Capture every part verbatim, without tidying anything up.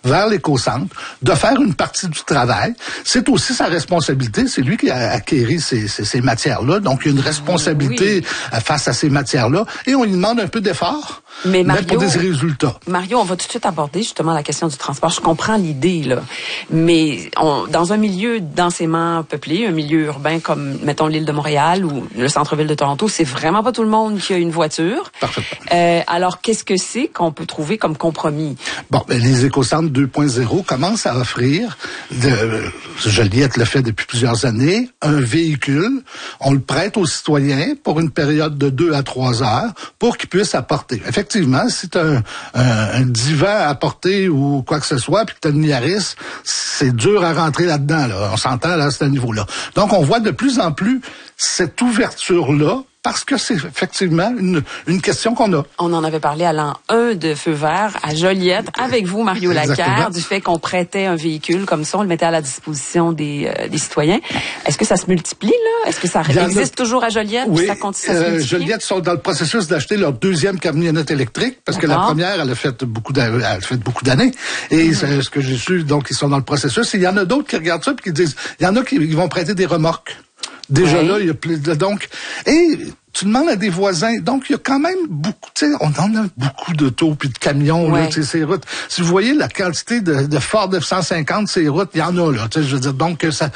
vers l'éco-centre, de faire une partie du travail. C'est aussi sa responsabilité. C'est lui qui a acquéri ces, ces, ces matières-là. Donc, il y a une responsabilité oui. face à ces matières-là. Et on lui demande un peu d'effort. Mais, Mario, mais pour des résultats. Mario, on va tout de suite aborder justement la question du transport. Je comprends l'idée, là. Mais on, dans un milieu densément peuplé, un milieu urbain comme, mettons, l'île de Montréal ou le centre-ville de Toronto, c'est vraiment pas tout le monde qui a une voiture. Parfaitement. Euh, alors, qu'est-ce que c'est qu'on peut trouver comme compromis? Bon, ben, les écocentres deux point zéro commencent à offrir, de, Joliette le fait depuis plusieurs années, un véhicule. On le prête aux citoyens pour une période de deux à trois heures pour qu'ils puissent apporter. Effectivement, si tu as un, un, un divan à porter ou quoi que ce soit, puis que tu as une Yaris, c'est dur à rentrer là-dedans. Là. On s'entend là, à ce niveau-là. Donc, on voit de plus en plus cette ouverture-là, parce que c'est effectivement une, une question qu'on a. On en avait parlé à l'an un de Feu vert à Joliette, avec vous, Mario Lacaire, du fait qu'on prêtait un véhicule comme ça, on le mettait à la disposition des, euh, des citoyens. Est-ce que ça se multiplie, là? Est-ce que ça existe a... toujours à Joliette? Oui, ça continue à se euh, Joliette sont dans le processus d'acheter leur deuxième camionnette électrique, parce que la première, elle a fait beaucoup elle a fait beaucoup d'années. Et mm-hmm. ce que j'ai su, donc, ils sont dans le processus. Et il y en a d'autres qui regardent ça et qui disent, il y en a qui vont prêter des remorques. Déjà oui. là, il y a plus de, donc, et tu demandes à des voisins, donc il y a quand même beaucoup, tu sais, on en a beaucoup d'autos puis de camions, ouais. là, tu sais, ces routes. Si vous voyez la quantité de, de Ford F cent cinquante, ces routes, il y en a, là, tu sais, je veux dire, donc, ça,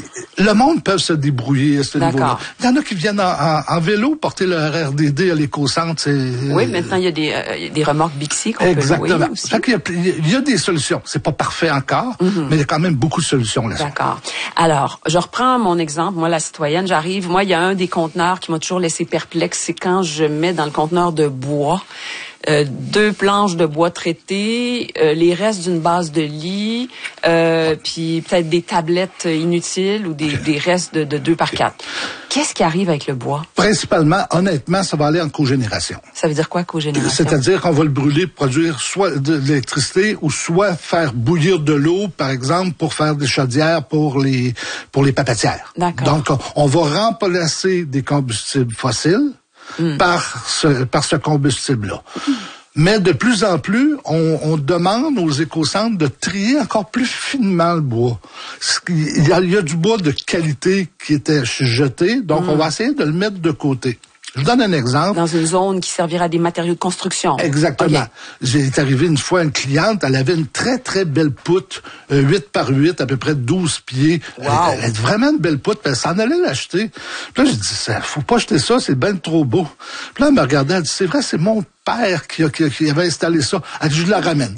le monde peut se débrouiller à ce niveau-là. Il y en a qui viennent en, en, en vélo porter leur R D D à l'éco-centre, c'est... Oui, maintenant, il y a des, euh, des remorques Bixi qu'on Exactement. peut louer aussi. Fait qu'il y a, il y a des solutions. C'est pas parfait encore, mm-hmm. mais il y a quand même beaucoup de solutions là-dessus. D'accord. Alors, je reprends mon exemple, moi, la citoyenne, j'arrive, moi, il y a un des conteneurs qui m'a toujours laissé perplexe, c'est quand je mets dans le conteneur de bois euh, deux planches de bois traitées, euh, les restes d'une base de lit, euh, puis peut-être des tablettes inutiles ou des, des restes de, de deux par quatre. Qu'est-ce qui arrive avec le bois? Principalement, honnêtement, ça va aller en cogénération. Ça veut dire quoi, cogénération? C'est-à-dire qu'on va le brûler pour produire soit de l'électricité ou soit faire bouillir de l'eau, par exemple, pour faire des chaudières pour les pour les papetières. D'accord. Donc, on, on va remplacer des combustibles fossiles mm. par ce par ce combustible-là. Mm. Mais de plus en plus, on, on demande aux écocentres de trier encore plus finement le bois. Il y a, il y a du bois de qualité qui était jeté, donc mmh. on va essayer de le mettre de côté. Je vous donne un exemple. Dans une zone qui servira à des matériaux de construction. Exactement. Okay. J'ai arrivé une fois une cliente, elle avait une très, très belle poutre, euh, huit par huit, à peu près douze pieds. Wow. Elle, elle avait vraiment une belle poutre, puis elle s'en allait l'acheter. Puis là, j'ai dit, ça, faut pas acheter ça, c'est ben trop beau. Puis là, elle me regardait, elle dit, c'est vrai, c'est mon père qui, a, qui, qui avait installé ça. Elle dit, je la ramène.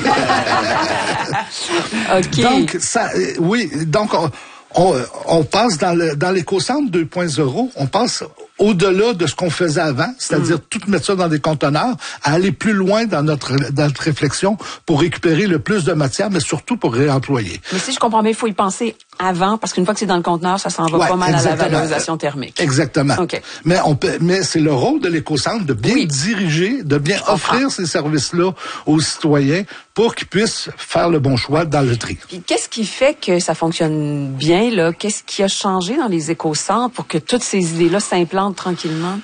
OK. Donc, ça, euh, oui, donc, on, on, on passe dans le, dans l'éco-centre deux point zéro, on passe au-delà de ce qu'on faisait avant, c'est-à-dire mm. tout mettre ça dans des conteneurs, à aller plus loin dans notre, dans notre réflexion pour récupérer le plus de matière, mais surtout pour réemployer. Mais si je comprends bien, il faut y penser avant, parce qu'une fois que c'est dans le conteneur, ça s'en va ouais, pas mal exactement. À la valorisation thermique. Exactement. Okay. Mais on peut, mais c'est le rôle de l'éco-centre de bien oui. diriger, de bien offrir ces services-là aux citoyens pour qu'ils puissent faire le bon choix dans le tri. Puis qu'est-ce qui fait que ça fonctionne bien, là? Qu'est-ce qui a changé dans les éco-centres pour que toutes ces idées-là s'implantent tranquillement?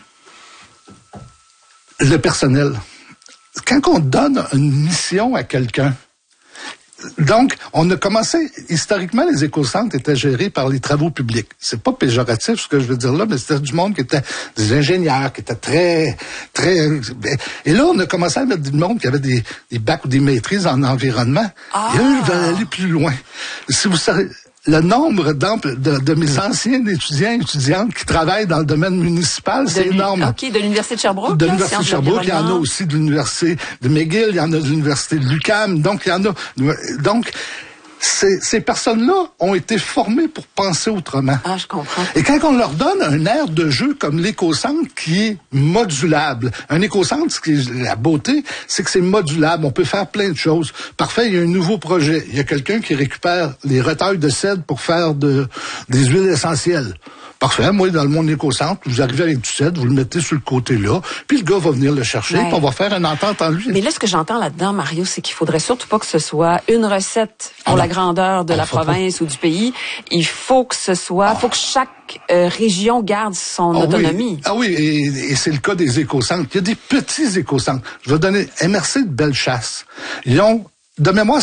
Le personnel. Quand on donne une mission à quelqu'un, donc, on a commencé, historiquement, les éco-centres étaient gérés par les travaux publics. C'est pas péjoratif, ce que je veux dire là, mais c'était du monde qui était des ingénieurs, qui étaient très, très... Et là, on a commencé à mettre du monde qui avait des, des bacs ou des maîtrises en environnement. Ah. Et eux, ils veulent aller plus loin. Si vous savez... Le nombre de, de mes anciens étudiants et étudiantes qui travaillent dans le domaine municipal, c'est énorme. OK, de l'Université de Sherbrooke? De l'Université de Sherbrooke, il y en a aussi de l'Université de McGill, il y en a de l'Université de l'UQAM, donc il y en a... Donc, ces, ces personnes-là ont été formées pour penser autrement. Ah, je comprends. Et quand on leur donne un aire de jeu comme l'éco-centre qui est modulable, un éco-centre, ce qui est la beauté, c'est que c'est modulable. On peut faire plein de choses. Parfait, il y a un nouveau projet. Il y a quelqu'un qui récupère les retailles de cèdre pour faire de, des huiles essentielles. Parfait, moi, dans le monde éco-centre, vous arrivez avec du cèdre, vous le mettez sur le côté-là, puis le gars va venir le chercher, ouais. puis on va faire une entente en lui. Mais là, ce que j'entends là-dedans, Mario, c'est qu'il faudrait surtout pas que ce soit une recette pour ah la grandeur de ah, la province pas. Ou du pays. Il faut que ce soit, il ah. faut que chaque euh, région garde son ah, autonomie. Oui. Ah oui, et, et c'est le cas des éco-centres. Il y a des petits éco-centres. Je vais donner M R C de Bellechasse. Ils ont, de mémoire,